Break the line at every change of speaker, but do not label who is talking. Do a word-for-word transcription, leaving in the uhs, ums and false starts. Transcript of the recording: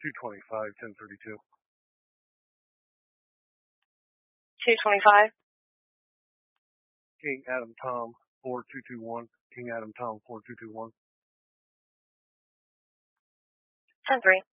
two twenty-five, ten thirty-two.
two twenty-five.
King Adam Tom, four two two one. King Adam Tom, four two two one.
ten three.